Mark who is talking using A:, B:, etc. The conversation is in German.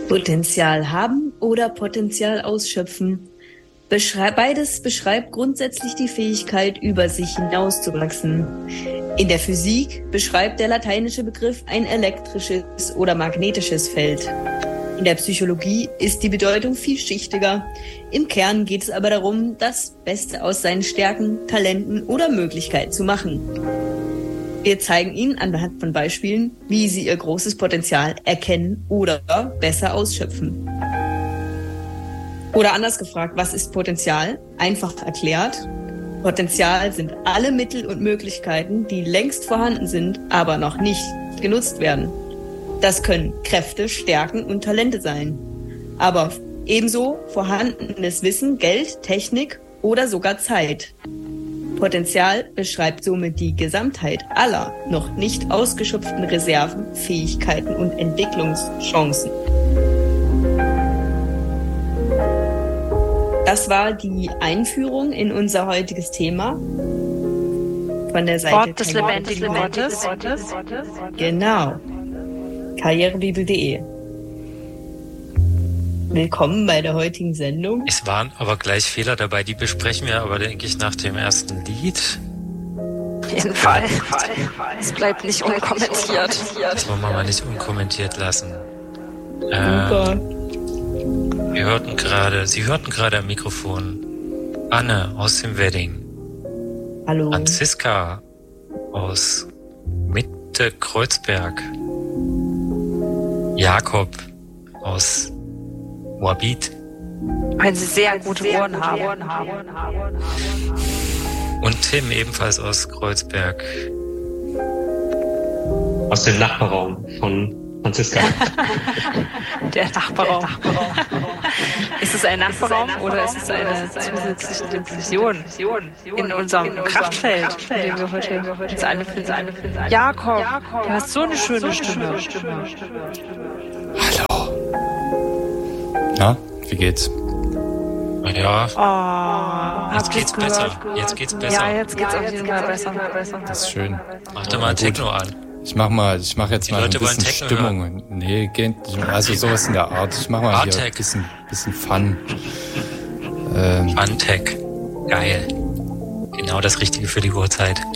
A: Potenzial haben oder Potenzial ausschöpfen. Beides beschreibt grundsätzlich die Fähigkeit, über sich hinauszuwachsen. In der Physik beschreibt der lateinische Begriff ein elektrisches oder magnetisches Feld. In der Psychologie ist die Bedeutung vielschichtiger. Im Kern geht es aber darum, das Beste aus seinen Stärken, Talenten oder Möglichkeiten zu machen. Wir zeigen Ihnen anhand von Beispielen, wie Sie Ihr großes Potenzial erkennen oder besser ausschöpfen. Oder anders gefragt, was ist Potenzial? Einfach erklärt: Potenzial sind alle Mittel und Möglichkeiten, die längst vorhanden sind, aber noch nicht genutzt werden. Das können Kräfte, Stärken und Talente sein. Aber ebenso vorhandenes Wissen, Geld, Technik oder sogar Zeit. Potenzial beschreibt somit die Gesamtheit aller noch nicht ausgeschöpften Reserven, Fähigkeiten und Entwicklungschancen. Das war die Einführung in unser heutiges Thema von der Seite
B: Wort des lebendigen Gottes.
A: Genau. Karrierebibel.de. Willkommen bei der heutigen Sendung.
C: Es waren aber gleich Fehler dabei, die besprechen wir aber, denke ich, nach dem ersten Lied.
B: Auf jeden Fall. Es bleibt nicht unkommentiert.
C: Das wollen wir mal nicht unkommentiert lassen.
A: Super.
C: Sie hörten gerade am Mikrofon Anne aus dem Wedding.
A: Hallo.
C: Franziska aus Mitte Kreuzberg. Jakob aus Moabit.
B: Weil sie sehr gute Ohren haben.
C: Und Tim ebenfalls aus Kreuzberg.
D: Aus dem Nachbarraum von Franziska.
B: Der Nachbarraum. Ist es ein Nachbarraum oder ist es eine zusätzliche Dimension in unserem Kraftfeld, in dem wir heute uns alle finden? Jakob, du hast so eine schöne Stimme.
E: Hallo. Na, wie geht's?
C: Ja, jetzt geht's besser. Jetzt geht's besser.
B: Ja, jetzt geht's auf jeden Fall besser.
E: Das ist schön.
C: Mach doch mal ein Techno an.
E: Ich mach jetzt mal ein bisschen Stimmung.
C: Hören.
E: Nee, also sowas in der Art. Ich mach mal hier ein bisschen Fun.
C: Fun-Tech. Geil. Genau das Richtige für die Uhrzeit.